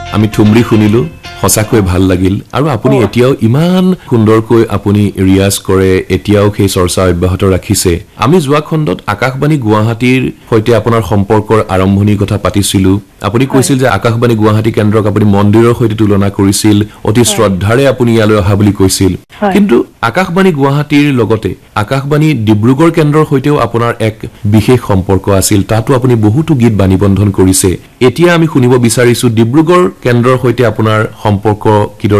আমি ঠুমৰি শুনিলো সঁচাকৈ ভাল লাগিল আৰু আপুনি এতিয়াও ইমান সুন্দৰকৈ আপুনি ৰিয়াজ কৰে এতিয়াও সেই চৰ্চা অব্যাহত ৰাখিছে আমি যোৱা খণ্ডত আকাশবাণী গুৱাহাটীৰ সৈতে আপোনাৰ সম্পৰ্কৰ আৰম্ভণিৰ কথা পাতিছিলো আপুনি কৈছিল যে আকাশবাণী গুৱাহাটী কেন্দ্ৰক আপুনি মন্দিৰৰ সৈতে তুলনা কৰিছিল অতি শ্ৰদ্ধাৰে আপুনি ইয়ালৈ অহা বুলি কৈছিল কিন্তু আকাশবাণী গুৱাহাটীৰ লগতে আকাশবাণী ডিব্ৰুগড় কেন্দ্ৰৰ সৈতেও আপোনাৰ এক বিশেষ সম্পৰ্ক আছিল তাতো আপুনি বহুতো গীত বাণীবন্ধন কৰিছে এতিয়া আমি শুনিব বিচাৰিছো ডিব্ৰুগড় কেন্দ্ৰৰ সৈতে আপোনাৰ সম্পৰ্ক কিদৰে